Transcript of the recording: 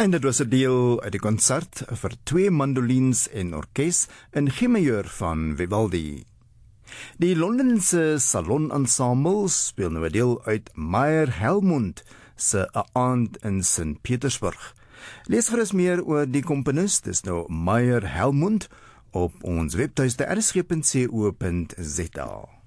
En dit was 'n deel uit die konsert vir 2 mandolines en orkes in G-majoor van Vivaldi. Die Londense Salon-ensemble speel nou 'n deel uit Meyer Helmont se 'n aand in Sint Petersburg. Lees gerus meer oor die komponis, dis nou Meyer Helmont, op ons webtuiste rsg.co.za.